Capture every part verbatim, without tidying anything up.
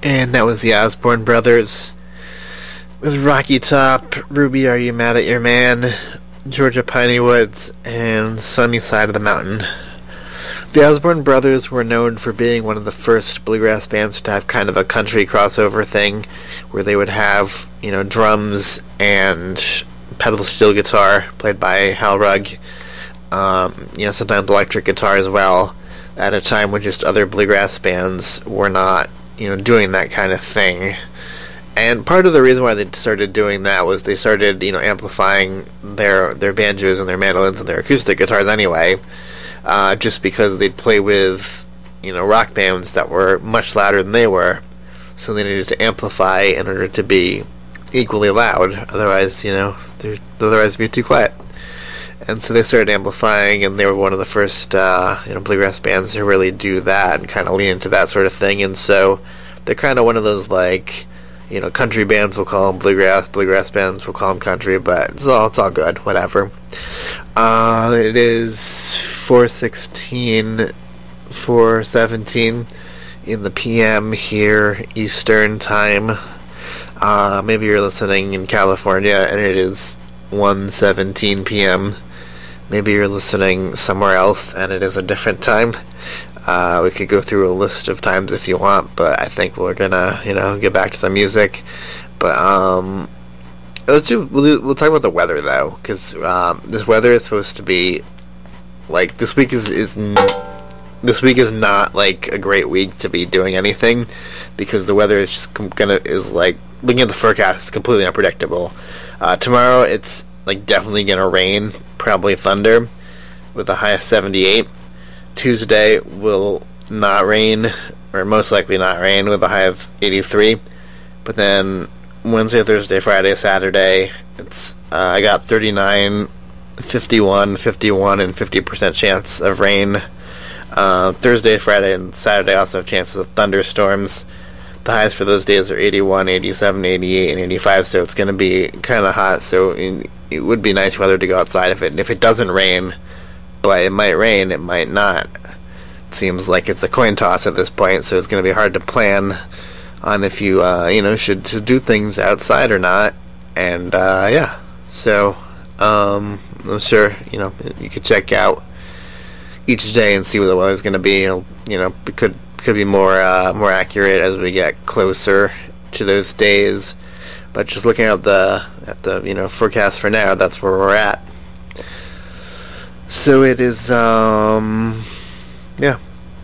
And that was the Osborne Brothers with Rocky Top, Ruby, Are You Mad at Your Man, Georgia Piney Woods, and Sunny Side of the Mountain. The Osborne Brothers were known for being one of the first bluegrass bands to have kind of a country crossover thing, where they would have, you know, drums and pedal steel guitar played by Hal Rugg, um, you know, sometimes electric guitar as well, at a time when just other bluegrass bands were not, you know, doing that kind of thing. And part of the reason why they started doing that was they started, you know, amplifying their their banjos and their mandolins and their acoustic guitars anyway, uh, just because they'd play with, you know, rock bands that were much louder than they were, so they needed to amplify in order to be equally loud. Otherwise, you know, they're otherwise it'd be too quiet. And so they started amplifying, and they were one of the first, uh, you know, bluegrass bands to really do that and kind of lean into that sort of thing. And so they're kind of one of those, like, you know, country bands will call them bluegrass, bluegrass bands will call them country, but it's all it's all good, whatever. Uh, it is four sixteen, four seventeen in the P M here, Eastern Time. Uh, maybe you're listening in California, and it is one seventeen p.m. Maybe you're listening somewhere else, and it is a different time. Uh, we could go through a list of times if you want, but I think we're gonna, you know, get back to some music. But um, let's do. We'll, we'll talk about the weather though, because um, this weather is supposed to be like this week is is n- this week is not like a great week to be doing anything, because the weather is just gonna is like looking at the forecast, it's completely unpredictable. Uh, tomorrow it's like definitely gonna rain, probably thunder, with a high of seventy-eight. Tuesday will not rain, or most likely not rain, with a high of eighty-three. But then Wednesday, Thursday, Friday, Saturday, it's uh, I got thirty-nine, fifty-one, fifty-one, and fifty percent chance of rain. Uh, Thursday, Friday, and Saturday also have chances of thunderstorms. The highs for those days are eighty-one, eighty-seven, eighty-eight, and eighty-five, so it's going to be kind of hot. So it would be nice weather to go outside if it if it doesn't rain. But it might rain, it might not. It seems like it's a coin toss at this point, so it's going to be hard to plan on if you, uh, you know, should to do things outside or not. And, uh, yeah. So, um, I'm sure, you know, you could check out each day and see what the weather's going to be. It'll, you know, it could could be more uh, more accurate as we get closer to those days. But just looking at the at the you know forecast for now, that's where we're at. So it is, um, yeah.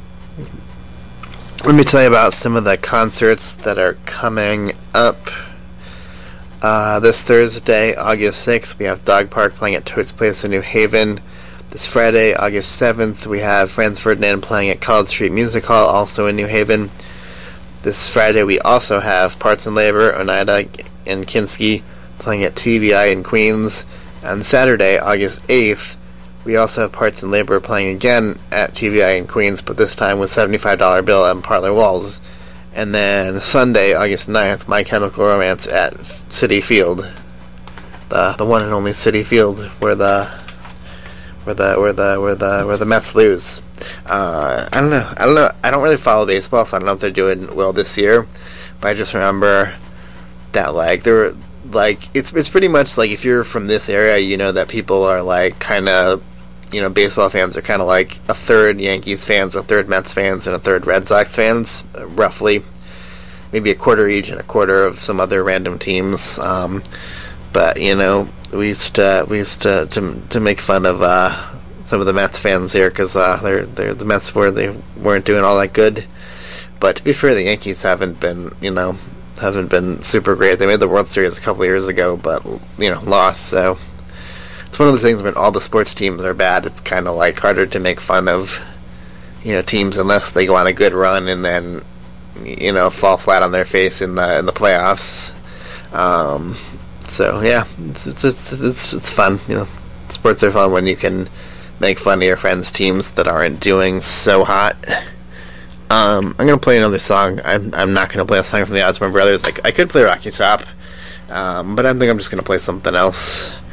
Let me tell you about some of the concerts that are coming up. Uh, this Thursday, August sixth, we have Dog Park playing at Toad's Place in New Haven. This Friday, August seventh, we have Franz Ferdinand playing at College Street Music Hall, also in New Haven. This Friday, we also have Parts and Labor, Oneida, and Kinski playing at T V I in Queens. On Saturday, August eighth, we also have Parts and Labor playing again at T V I in Queens, but this time with seventy-five dollars bill on Parlor Walls. And then Sunday, August ninth, My Chemical Romance at City Field, the the one and only City Field, where the where the where the where the where the Mets lose. Uh, I don't know. I don't know. I don't really follow baseball, so I don't know if they're doing well this year. But I just remember that like there were like it's it's pretty much like if you're from this area, you know that people are like kind of. You know, baseball fans are kind of like a third Yankees fans, a third Mets fans, and a third Red Sox fans, uh, roughly. Maybe a quarter each and a quarter of some other random teams. Um, but you know, we used to we used to to, to make fun of uh, some of the Mets fans here because uh, they're they're the Mets were they weren't doing all that good. But to be fair, the Yankees haven't been you know haven't been super great. They made the World Series a couple of years ago, but you know lost. So. It's one of those things when all the sports teams are bad, it's kind of like harder to make fun of, you know, teams unless they go on a good run and then, you know, fall flat on their face in the in the playoffs. Um, so yeah, it's it's, it's it's it's fun. You know, sports are fun when you can make fun of your friends' teams that aren't doing so hot. Um, I'm gonna play another song. I'm I'm not gonna play a song from the Osborne Brothers. Like I could play Rocky Top, um, but I think I'm just gonna play something else.